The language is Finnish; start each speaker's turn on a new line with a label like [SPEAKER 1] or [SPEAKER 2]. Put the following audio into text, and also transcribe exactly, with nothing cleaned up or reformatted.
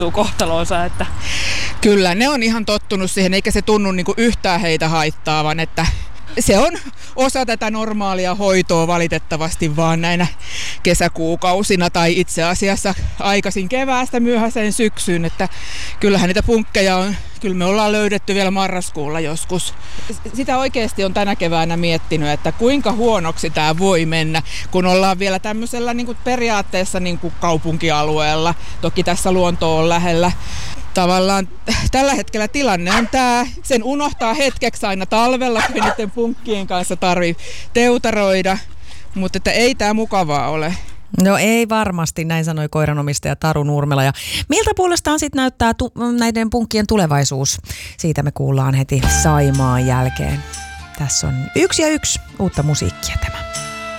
[SPEAKER 1] kohtalonsa. Että.
[SPEAKER 2] Kyllä, ne on ihan tottunut siihen, eikä se tunnu niin kuin yhtään heitä haittaavan, että se on osa tätä normaalia hoitoa valitettavasti vaan näinä kesäkuukausina tai itse asiassa aikaisin keväästä myöhäiseen syksyyn, että kyllähän niitä punkkeja on, kyllä me ollaan löydetty vielä marraskuulla joskus. Sitä oikeasti on tänä keväänä miettinyt, että kuinka huonoksi tämä voi mennä, kun ollaan vielä tämmöisellä niin kuin periaatteessa niin kuin kaupunkialueella, toki tässä luonto on lähellä. Tavallaan tällä hetkellä tilanne on tämä, sen unohtaa hetkeksi aina talvella, kun niiden punkkien kanssa tarvitsee teutaroida, mutta että ei tämä mukavaa ole.
[SPEAKER 3] No ei varmasti, näin sanoi koiranomistaja Taru Nurmela. Ja miltä puolestaan sitten näyttää tu- näiden punkkien tulevaisuus? Siitä me kuullaan heti Saimaan jälkeen. Tässä on yksi ja yksi uutta musiikkia tämä.